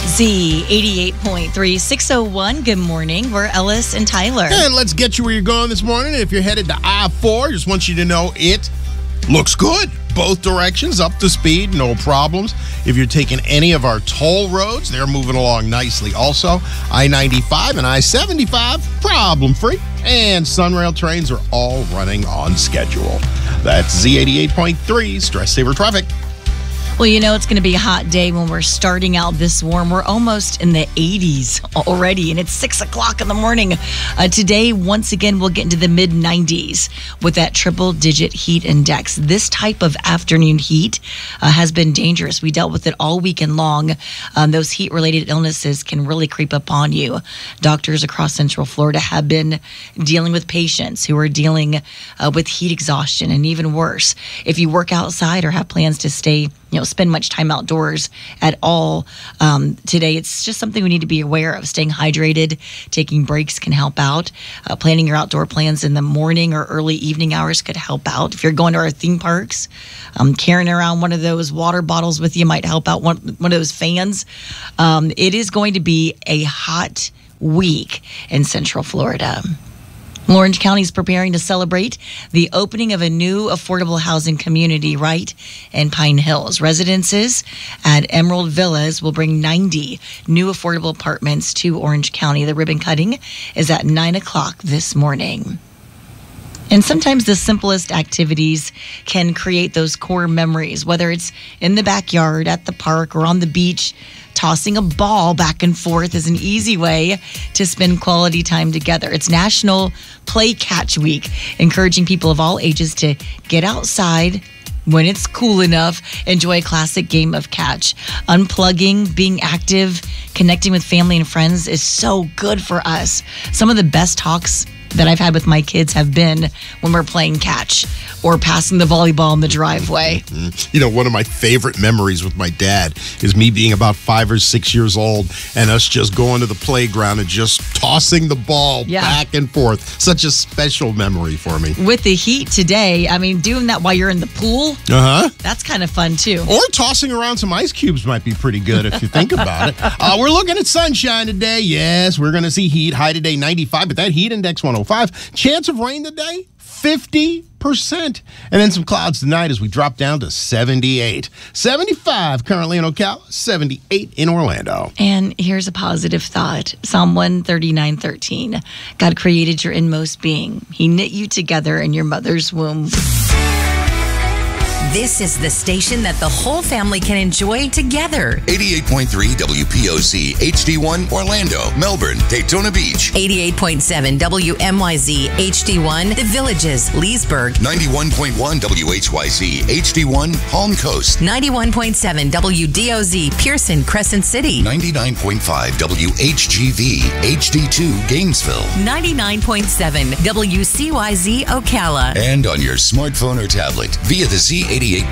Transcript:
Z88.3, 601. Good morning. We're Ellis and Tyler. And let's get you where you're going this morning. If you're headed to I-4, just want you to know it looks good. Both directions, up to speed, no problems. If you're taking any of our toll roads, they're moving along nicely. Also, I-95 and I-75, problem-free. And Sunrail trains are all running on schedule. That's Z88.3, Stress Saver Traffic. Well, you know, it's going to be a hot day when we're starting out this warm. We're almost in the 80s already, and it's 6 o'clock in the morning. Today, once again, we'll get into the mid-90s with that triple-digit heat index. This type of afternoon heat has been dangerous. We dealt with it all weekend long. Those heat-related illnesses can really creep up on you. Doctors across Central Florida have been dealing with patients who are dealing with heat exhaustion, and even worse, if you work outside or have plans to stay, spend much time outdoors at all. Today, it's just something we need to be aware of. Staying hydrated, taking breaks can help out. Planning your outdoor plans in the morning or early evening hours could help out. If you're going to our theme parks, carrying around one of those water bottles with you might help out. One of those fans. It is going to be a hot week in Central Florida. Orange County is preparing to celebrate the opening of a new affordable housing community right in Pine Hills. Residences at Emerald Villas will bring 90 new affordable apartments to Orange County. The ribbon cutting is at 9 o'clock this morning. And sometimes the simplest activities can create those core memories, whether it's in the backyard, at the park, or on the beach. Tossing a ball back and forth is an easy way to spend quality time together. It's National Play Catch Week, encouraging people of all ages to get outside when it's cool enough, enjoy a classic game of catch. Unplugging, being active, connecting with family and friends is so good for us. Some of the best talks that I've had with my kids have been when we're playing catch or passing the volleyball in the driveway. One of my favorite memories with my dad is me being about 5 or 6 years old and us just going to the playground and just tossing the ball back and forth. Such a special memory for me. With the heat today, doing that while you're in the pool, that's kind of fun too. Or tossing around some ice cubes might be pretty good if you think about it. We're looking at sunshine today. Yes, we're going to see heat. High today, 95, but that heat index 105. Chance of rain today, 50%. And then some clouds tonight as we drop down to 78. 75 currently in Ocala, 78 in Orlando. And here's a positive thought. Psalm 139:13. God created your inmost being. He knit you together in your mother's womb. This is the station that the whole family can enjoy together. 88.3 WPOC, HD1, Orlando, Melbourne, Daytona Beach. 88.7 WMYZ, HD1, The Villages, Leesburg. 91.1 WHYZ, HD1, Palm Coast. 91.7 WDOZ, Pearson, Crescent City. 99.5 WHGV, HD2, Gainesville. 99.7 WCYZ, Ocala. And on your smartphone or tablet via the Z88